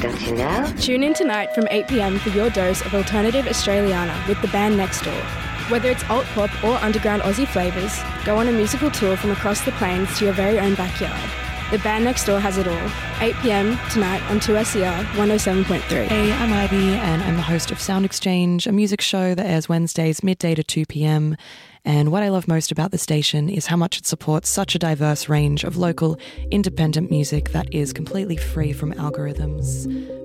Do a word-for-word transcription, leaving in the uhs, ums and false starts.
Don't you know? Tune in tonight from eight p m for your dose of alternative Australiana with the band Next Door. Whether it's alt pop or underground Aussie flavours, go on a musical tour from across the plains to your very own backyard. The band Next Door has it all. eight p m tonight on two S E R one oh seven point three. Hey, I'm Ivy and I'm the host of Sound Exchange, a music show that airs Wednesdays midday to two p m. And what I love most about the station is how much it supports such a diverse range of local, independent music that is completely free from algorithms.